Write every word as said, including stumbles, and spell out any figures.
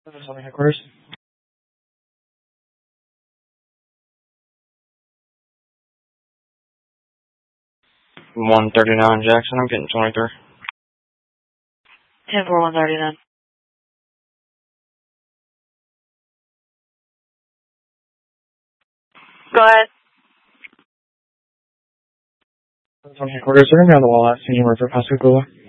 Minnesota headquarters. one thirty-nine Jackson, I'm getting twenty-three. ten four one thirty-nine. Go ahead. Minnesota headquarters, they're going to be on the wall at Senior River Pascagoula.